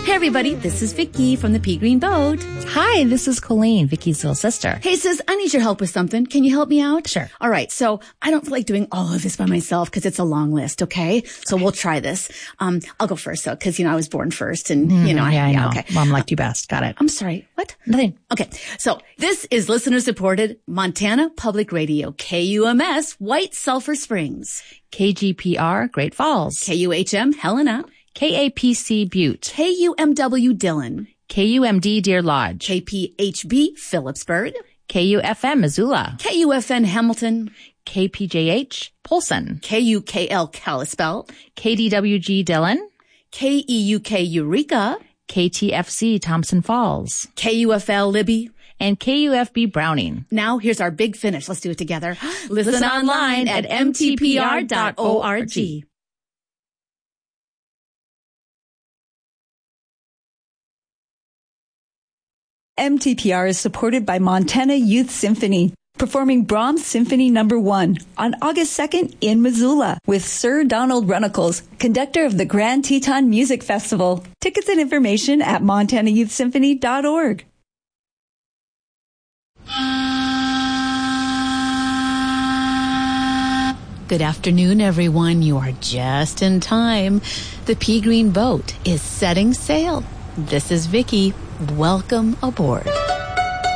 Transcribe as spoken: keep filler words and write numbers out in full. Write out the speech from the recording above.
Hey everybody, this is Vicky from the Pea Green Boat. Hi, this is Colleen, Vicky's little sister. Hey sis, I need your help with something. Can you help me out? Sure. All right, so I don't feel like doing all of this by myself because it's a long list, okay? So we'll try this. Um, I'll go first, so because you know I was born first, and Mm, you know, yeah, I, I yeah, know. okay. Mom liked you best. Got it. I'm sorry. What? Nothing. Okay, so this is listener-supported Montana Public Radio, K U M S, White Sulphur Springs, K G P R, Great Falls. K U H M, Helena, K A P C, Butte. K U M W, Dillon, K U M D, Deer Lodge. K P H B, Phillipsburg, K U F M, Missoula. K U F N, Hamilton, K P J H, Polson. K U K L, Kalispell, K D W G, Dillon. K E U K, Eureka, K T F C, Thompson Falls. K U F L, Libby. And K U F B, Browning. Now here's our big finish. Let's do it together. Listen, Listen online at m t p r dot org. M T P R is supported by Montana Youth Symphony, performing Brahms Symphony Number One on August second in Missoula with Sir Donald Runnicles, conductor of the Grand Teton Music Festival. Tickets and information at montana youth symphony dot org. Good afternoon, everyone. You are just in time. The Pea Green Boat is setting sail. This is Vicky. Welcome aboard.